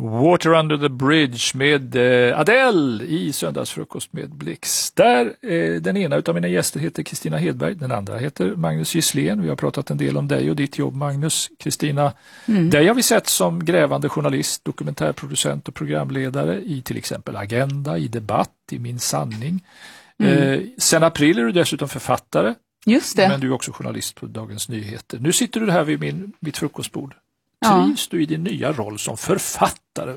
Water Under the Bridge med Adele i Söndagsfrukost med Blix. Där den ena utav mina gäster heter Kristina Hedberg, den andra heter Magnus Gisslén. Vi har pratat en del om dig och ditt jobb, Magnus. Kristina, dig har vi sett som grävande journalist, dokumentärproducent och programledare i till exempel Agenda, i Debatt, i Min sanning. Sen april är du dessutom författare. Just det. Men du är också journalist på Dagens Nyheter. Nu sitter du här vid mitt frukostbord. Trivs du i din nya roll som författare?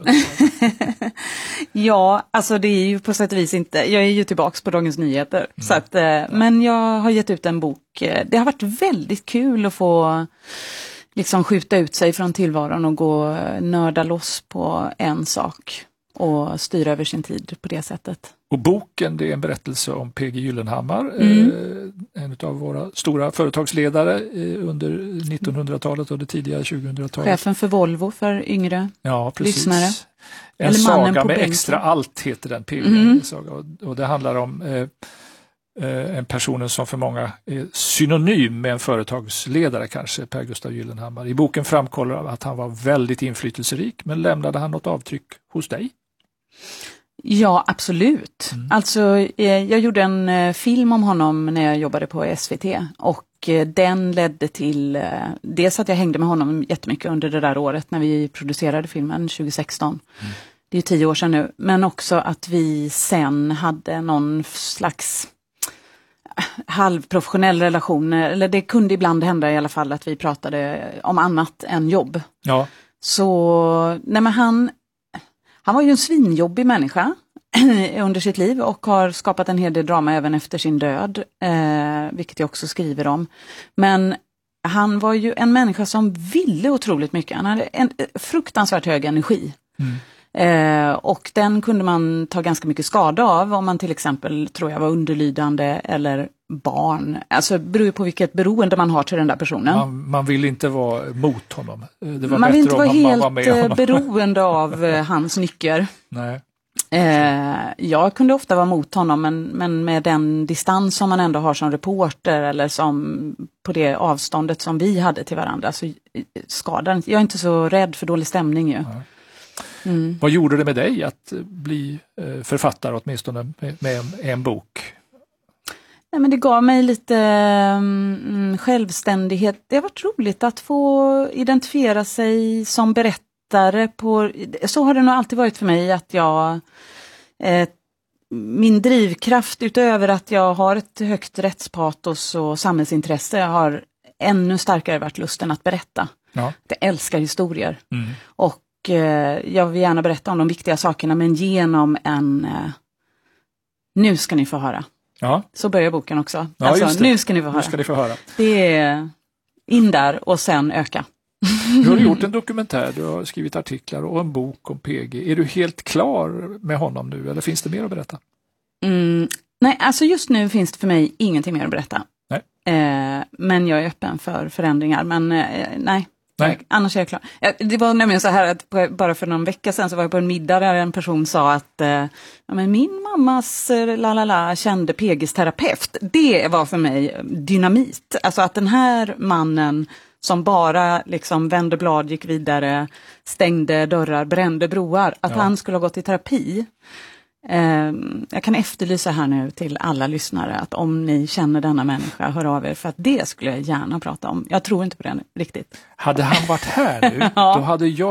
Ja, alltså det är ju på sätt och vis inte. Jag är ju tillbaka på Dagens Nyheter. Så att, men jag har gett ut en bok. Det har varit väldigt kul att få liksom skjuta ut sig från tillvaron och gå nörda loss på en sak och styra över sin tid på det sättet. Och boken, det är en berättelse om P.G. Gyllenhammar, en av våra stora företagsledare under 1900-talet och det tidiga 2000-talet. Chefen för Volvo för yngre lyssnare. En saga med extra allt heter den P.G. Och det handlar om en person som för många är synonym med en företagsledare kanske, Per Gustav Gyllenhammar. I boken framkommer att han var väldigt inflytelserik, men lämnade han något avtryck hos dig? Ja, absolut. Alltså, jag gjorde en film om honom när jag jobbade på SVT och den ledde till dels att jag hängde med honom jättemycket under det där året när vi producerade filmen 2016. Det är 10 år sedan nu. Men också att vi sen hade någon slags halvprofessionell relation, eller det kunde ibland hända i alla fall att vi pratade om annat än jobb. Ja. Så, nej men han var ju en svinjobbig människa under sitt liv och har skapat en hel del drama även efter sin död, vilket jag också skriver om. Men han var ju en människa som ville otroligt mycket. Han hade en fruktansvärt hög energi. Och den kunde man ta ganska mycket skada av om man till exempel, tror jag, var underlydande eller barn. Alltså beror på vilket beroende man har till den där personen. Man vill inte vara mot honom. Det var man vill inte vara helt var med honom. beroende av hans nycker. Nej. Jag kunde ofta vara mot honom, men med den distans som man ändå har som reporter eller som på det avståndet som vi hade till varandra, så skadar. Jag är inte så rädd för dålig stämning ju. Vad gjorde det med dig att bli författare åtminstone med en bok? Ja, men det gav mig lite självständighet. Det har varit roligt att få identifiera sig som berättare. Så har det nog alltid varit för mig, att jag min drivkraft utöver att jag har ett högt rättspatos och samhällsintresse har ännu starkare varit lusten att berätta. Ja. Jag älskar historier. Och jag vill gärna berätta om de viktiga sakerna, men genom en nu ska ni få höra. Ja. Så börjar boken också. Ja, alltså, nu ska ni få höra. Nu ska ni få höra. Det är in där och sen öka. Du har gjort en dokumentär, du har skrivit artiklar och en bok om PG. Är du helt klar med honom nu, eller finns det mer att berätta? Nej, alltså just nu finns det för mig ingenting mer att berätta. Nej. Men jag är öppen för förändringar. Men nej. Annars är jag klar. Det var nämligen så här att bara för någon vecka sedan så var jag på en middag där en person sa att men min mammas kände PGs terapeut. Det var för mig dynamit. Alltså att den här mannen som bara liksom vände blad, gick vidare, stängde dörrar, brände broar, att han skulle ha gått i terapi. Jag kan efterlysa här nu till alla lyssnare att om ni känner denna människa, hör av er, för att det skulle jag gärna prata om. Jag tror inte på det riktigt. Hade han varit här nu, då hade jag